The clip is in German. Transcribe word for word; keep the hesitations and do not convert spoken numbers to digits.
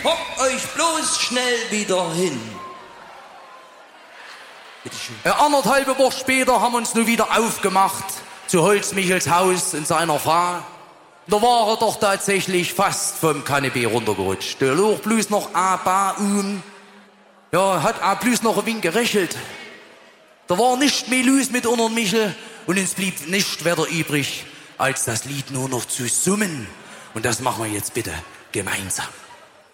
Hockt euch bloß schnell wieder hin. Bitteschön. Eine anderthalbe Woche später haben wir uns nun wieder aufgemacht zu Holzmichels Haus und seiner Frau. Da war er doch tatsächlich fast vom Kanapee runtergerutscht. Der lag bloß noch ein paar um. Ja, hat auch bloß noch ein wenig gerächelt. Da war nicht mehr los mit unter Michel und uns blieb nicht weiter übrig, als das Lied nur noch zu summen. Und das machen wir jetzt bitte gemeinsam.